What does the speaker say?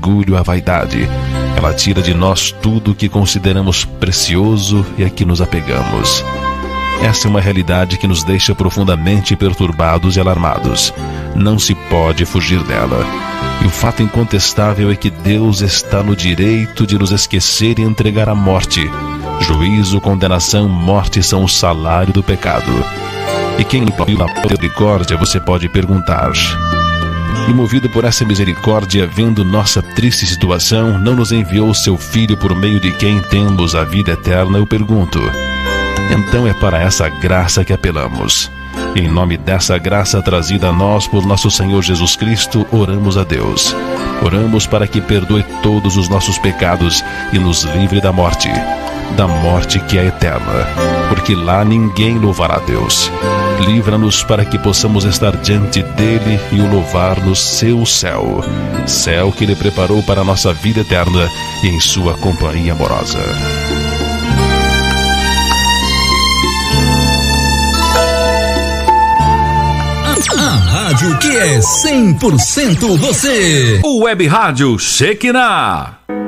orgulho, a vaidade. Ela tira de nós tudo o que consideramos precioso e a que nos apegamos. Essa é uma realidade que nos deixa profundamente perturbados e alarmados. Não se pode fugir dela. E o fato incontestável é que Deus está no direito de nos esquecer e entregar à morte. Juízo, condenação, morte são o salário do pecado. E quem implora a misericórdia, você pode perguntar: e movido por essa misericórdia, vendo nossa triste situação, não nos enviou seu Filho por meio de quem temos a vida eterna? Eu pergunto. Então é para essa graça que apelamos. Em nome dessa graça trazida a nós por nosso Senhor Jesus Cristo, oramos a Deus. Oramos para que perdoe todos os nossos pecados e nos livre da morte que é eterna, porque lá ninguém louvará a Deus. Livra-nos para que possamos estar diante dele e o louvar no seu céu, céu que ele preparou para a nossa vida eterna e em sua companhia amorosa. A rádio que é 100% você. O Web Rádio Shekinah.